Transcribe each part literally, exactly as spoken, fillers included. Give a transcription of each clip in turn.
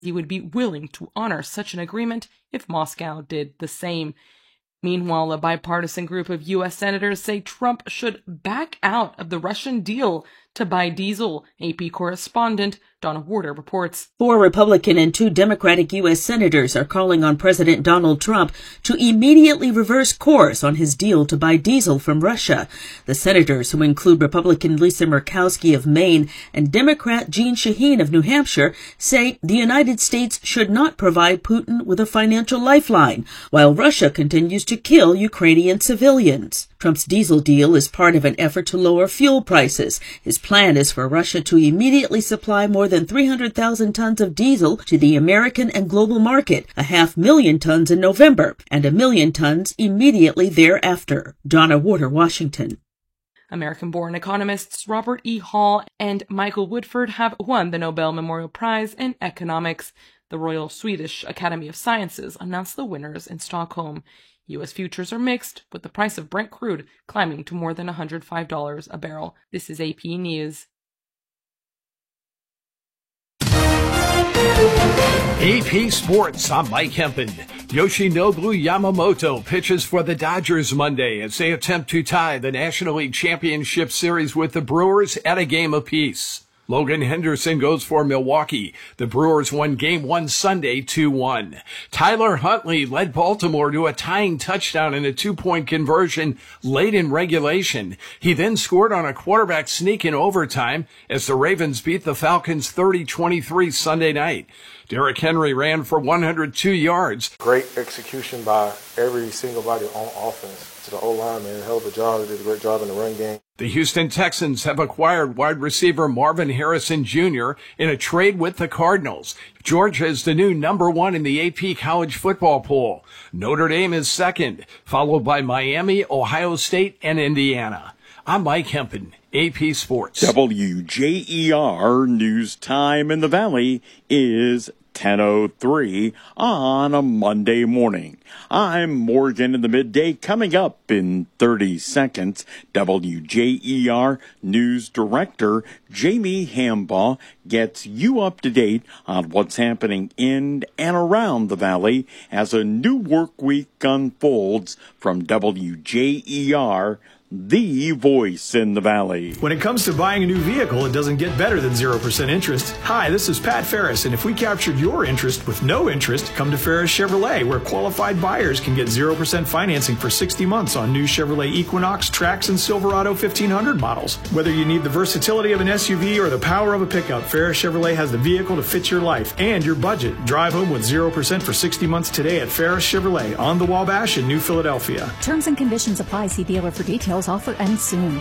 he would be willing to honor such an agreement if Moscow did the same. Meanwhile, a bipartisan group of U S senators say Trump should back out of the Russian deal to buy diesel. A P correspondent Donna Warder reports. Four Republican and two Democratic U S senators are calling on President Donald Trump to immediately reverse course on his deal to buy diesel from Russia. The senators, who include Republican Lisa Murkowski of Maine and Democrat Jeanne Shaheen of New Hampshire, say the United States should not provide Putin with a financial lifeline, while Russia continues to kill Ukrainian civilians. Trump's diesel deal is part of an effort to lower fuel prices. His plan is for Russia to immediately supply more than three hundred thousand tons of diesel to the American and global market, a half million tons in November, and a million tons immediately thereafter. Donna Warder, Washington. American-born economists Robert E. Hall and Michael Woodford have won the Nobel Memorial Prize in Economics. The Royal Swedish Academy of Sciences announced the winners in Stockholm. U S futures are mixed, with the price of Brent crude climbing to more than one hundred five dollars a barrel. This is A P News. A P Sports, I'm Mike Hempen. Yoshinobu Yamamoto pitches for the Dodgers Monday as they attempt to tie the National League Championship Series with the Brewers at a game apiece. Logan Henderson goes for Milwaukee. The Brewers won Game one Sunday two one. Tyler Huntley led Baltimore to a tying touchdown in a two-point conversion late in regulation. He then scored on a quarterback sneak in overtime as the Ravens beat the Falcons thirty twenty-three Sunday night. Derrick Henry ran for one hundred two yards. Great execution by every single body on offense. To the O-line, man, hell of a job. They did a great job in the run game. The Houston Texans have acquired wide receiver Marvin Harrison Junior in a trade with the Cardinals. Georgia is the new number one in the A P college football poll. Notre Dame is second, followed by Miami, Ohio State, and Indiana. I'm Mike Hempen, A P Sports. W J E R News Time in the Valley is ten oh three on a Monday morning. I'm Morgan in the midday. Coming up in thirty seconds, W J E R News Director Jamie Hambaugh gets you up to date on what's happening in and around the Valley as a new work week unfolds from W J E R, the voice in the Valley. When it comes to buying a new vehicle, it doesn't get better than zero percent interest. Hi, this is Pat Ferris, and if we captured your interest with no interest, come to Ferris Chevrolet, where qualified buyers can get zero percent financing for sixty months on new Chevrolet Equinox, Trax, and Silverado fifteen hundred models. Whether you need the versatility of an S U V or the power of a pickup, Ferris Chevrolet has the vehicle to fit your life and your budget. Drive home with zero percent for sixty months today at Ferris Chevrolet on the Wabash in New Philadelphia. Terms and conditions apply. See dealer for details. Offer ends soon.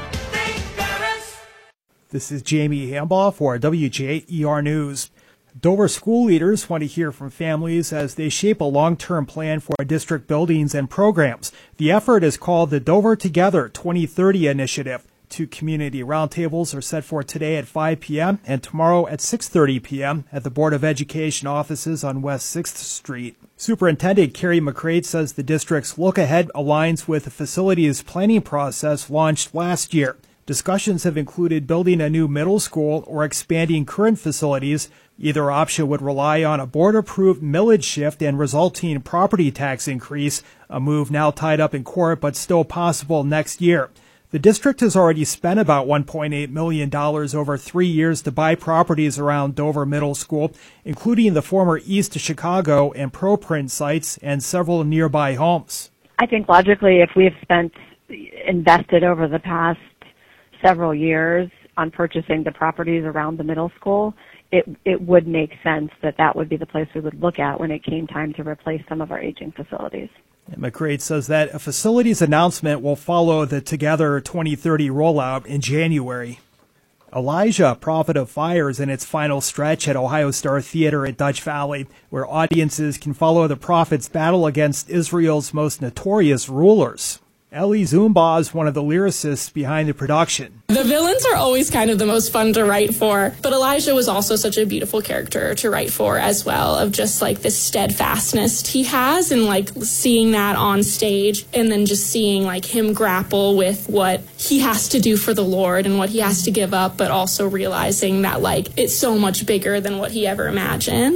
This is Jamie Hambaugh for W J E R News. Dover school leaders want to hear from families as they shape a long-term plan for district buildings and programs. The effort is called the Dover Together twenty thirty Initiative. Two community roundtables are set for today at five p.m. and tomorrow at six thirty p.m. at the Board of Education offices on West sixth Street. Superintendent Carrie McCrate says the district's look ahead aligns with the facilities planning process launched last year. Discussions have included building a new middle school or expanding current facilities. Either option would rely on a board-approved millage shift and resulting property tax increase, a move now tied up in court but still possible next year. The district has already spent about one point eight million dollars over three years to buy properties around Dover Middle School, including the former East Chicago and ProPrint sites and several nearby homes. I think logically, if we have spent, invested over the past several years on purchasing the properties around the middle school, it, it would make sense that that would be the place we would look at when it came time to replace some of our aging facilities. McCrate says that a facilities announcement will follow the Together twenty thirty rollout in January. Elijah, Prophet of Fire, is in its final stretch at Ohio Star Theater at Dutch Valley, where audiences can follow the prophet's battle against Israel's most notorious rulers. Ellie Zumba is one of the lyricists behind the production. The villains are always kind of the most fun to write for, but Elijah was also such a beautiful character to write for as well, of just like this steadfastness he has, and like seeing that on stage and then just seeing like him grapple with what he has to do for the Lord and what he has to give up, but also realizing that like it's so much bigger than what he ever imagined.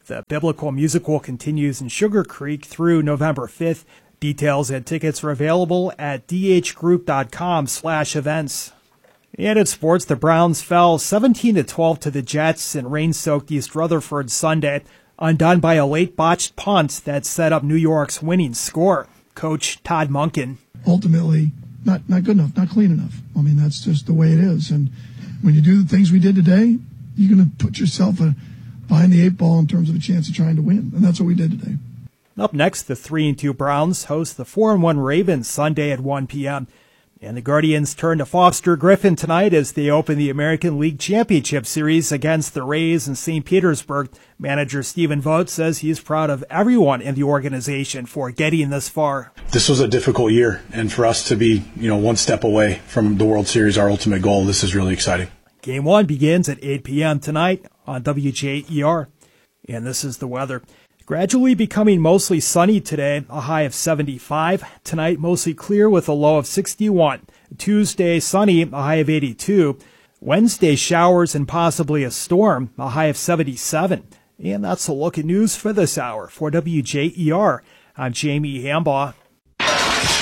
The Biblical Musical continues in Sugar Creek through November fifth. Details and tickets are available at dhgroup.com slash events. And in sports, the Browns fell seventeen to twelve to the Jets in rain-soaked East Rutherford Sunday, undone by a late botched punt that set up New York's winning score. Coach Todd Monken. Ultimately, not, not good enough, not clean enough. I mean, that's just the way it is. And when you do the things we did today, you're going to put yourself a, behind the eight ball in terms of a chance of trying to win. And that's what we did today. Up next, the three and two Browns host the four and one Ravens Sunday at one p.m. And the Guardians turn to Foster Griffin tonight as they open the American League Championship Series against the Rays in Saint Petersburg. Manager Stephen Vogt says he's proud of everyone in the organization for getting this far. This was a difficult year, and for us to be, you know, one step away from the World Series, our ultimate goal, this is really exciting. Game one begins at eight p.m. tonight on W J E R. And this is the weather. Gradually becoming mostly sunny today, a high of seventy-five. Tonight, mostly clear with a low of sixty-one. Tuesday, sunny, a high of eighty-two. Wednesday, showers and possibly a storm, a high of seventy-seven. And that's a look at news for this hour. For W J E R, I'm Jamie Hambaugh.